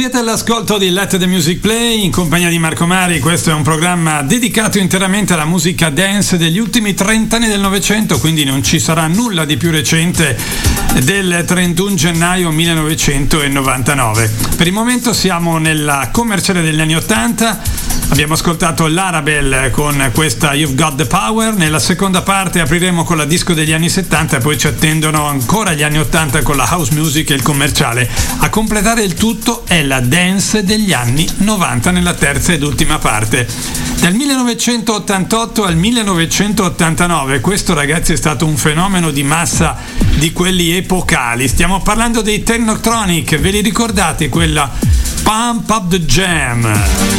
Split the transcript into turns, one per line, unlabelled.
Siete all'ascolto di Let the Music Play in compagnia di Marco Mari. Questo è un programma dedicato interamente alla musica dance degli ultimi 30 anni del Novecento, quindi non ci sarà nulla di più recente del 31 gennaio 1999. Per il momento siamo nella commerciale degli anni 80. Abbiamo ascoltato l'Arabelle con questa You've Got the Power. Nella seconda parte apriremo con la disco degli anni 70 e poi ci attendono ancora gli anni 80 con la house music e il commerciale. A completare il tutto è la dance degli anni 90 nella terza ed ultima parte. Dal 1988 al 1989, questo ragazzi è stato un fenomeno di massa di quelli epocali. Stiamo parlando dei Technotronic, ve li ricordate quella Pump Up the Jam?